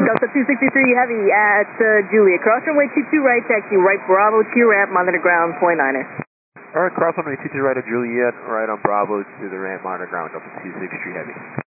Delta 263 Heavy at Juliet. Cross runway 22 right, taxi right Bravo to your ramp, monitor ground, 49er. Alright, cross runway 22 right at Juliet, right on Bravo to the ramp, monitor ground, Delta 263 Heavy.